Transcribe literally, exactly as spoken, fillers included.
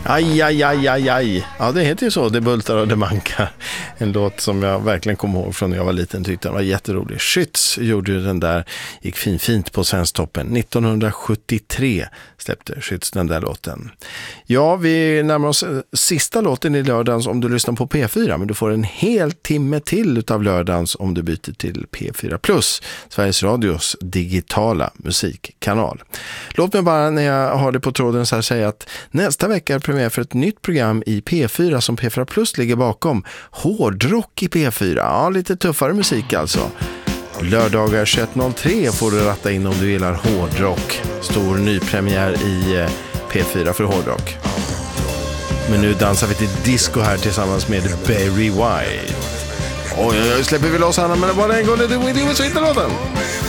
Aj, aj, aj, aj, aj. Ja, det heter ju så, Det bultar och det mankar. En låt som jag verkligen kommer ihåg från när jag var liten, tyckte den var jätterolig. Skytts gjorde ju den där, gick fin, fint på Svensktoppen. nittonhundrasjuttiotre släppte Skytts den där låten. Ja, vi närmar oss sista låten i lördagens om du lyssnar på P fyra, men du får en hel timme till utav lördagens om du byter till P fyra plus, Sveriges Radios digitala musikkanal. Låt mig bara när jag har det på tråden så här säga att nästa vecka är premiär för ett nytt program i P fyra som P fyra plus ligger bakom. Hårdrock i P fyra. Ja, lite tuffare musik alltså. Lördagar tjugoett noll tre får du ratta in om du gillar hårdrock. Stor nypremiär i P fyra för hårdrock. Men nu dansar vi till disco här tillsammans med Barry White. Oj, jag släpper vi loss Anna, men det var en gång det är så hittar låten.